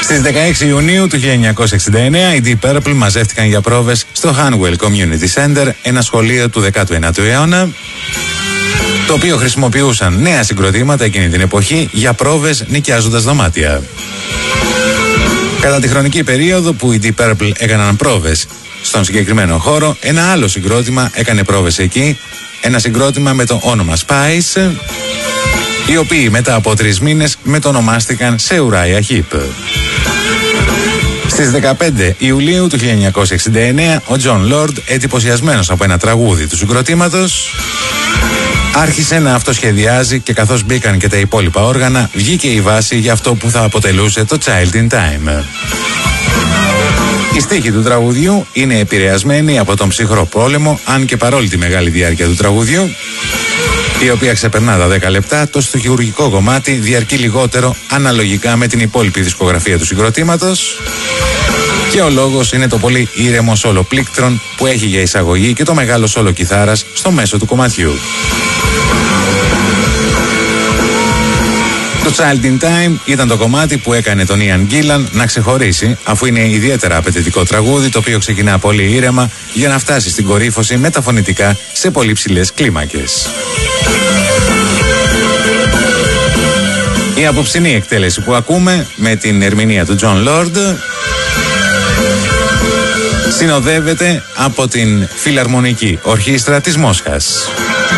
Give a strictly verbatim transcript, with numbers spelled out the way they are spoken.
Στις δεκαέξι Ιουνίου του χίλια εννιακόσια εξήντα εννέα οι Deep Purple μαζεύτηκαν για πρόβες στο Hanwell Community Center, ένα σχολείο του δέκατου ένατου αιώνα, το οποίο χρησιμοποιούσαν νέα συγκροτήματα εκείνη την εποχή για πρόβες νοικιάζοντας δωμάτια. Κατά τη χρονική περίοδο που οι Deep Purple έκαναν πρόβες στον συγκεκριμένο χώρο, ένα άλλο συγκρότημα έκανε πρόβες εκεί, ένα συγκρότημα με το όνομα Spice, οι οποίοι μετά από τρεις μήνες μετονομάστηκαν σε Uriah Heep. Στις δεκαπέντε Ιουλίου του χίλια εννιακόσια εξήντα εννέα, ο John Lord, εντυπωσιασμένος από ένα τραγούδι του συγκροτήματος, άρχισε να αυτοσχεδιάζει και καθώς μπήκαν και τα υπόλοιπα όργανα, βγήκε η βάση για αυτό που θα αποτελούσε το Child in Time. Οι στίχοι του τραγουδιού είναι επηρεασμένοι από τον ψυχρό πόλεμο, αν και παρόλη τη μεγάλη διάρκεια του τραγουδιού, η οποία ξεπερνά τα δέκα λεπτά, το στοιχουργικό κομμάτι διαρκεί λιγότερο αναλογικά με την υπόλοιπη δισκογραφία του συγκροτήματος, και ο λόγος είναι το πολύ ήρεμο σόλο πλήκτρων που έχει για εισαγωγή και το μεγάλο σόλο κιθάρας στο μέσο του κομματιού. Το Child in Time ήταν το κομμάτι που έκανε τον Ian Gillan να ξεχωρίσει, αφού είναι ιδιαίτερα απαιτητικό τραγούδι, το οποίο ξεκινά πολύ ήρεμα για να φτάσει στην κορύφωση με τα φωνητικά σε πολύ ψηλές κλίμακες. Η απόψινή εκτέλεση που ακούμε με την ερμηνεία του John Lord συνοδεύεται από την Φιλαρμονική Ορχήστρα της Μόσχας.